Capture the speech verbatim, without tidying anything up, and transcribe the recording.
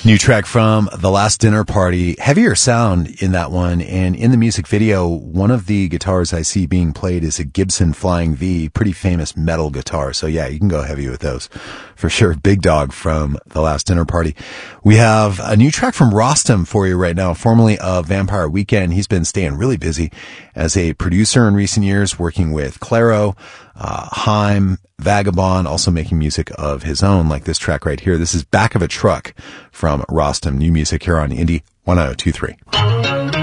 New track from The Last Dinner Party. Heavier sound in that one. And in the music video, one of the guitars I see being played is a Gibson Flying V, pretty famous metal guitar. So yeah, you can go heavy with those for sure. Big Dog from The Last Dinner Party. We have a new track from Rostam for you right now, formerly of Vampire Weekend. He's been staying really busy as a producer in recent years, working with Clairo, uh, Haim, Vagabond, also making music of his own, like this track right here. This is Back of a Truck from Rostam. New music here on Indie one oh two three.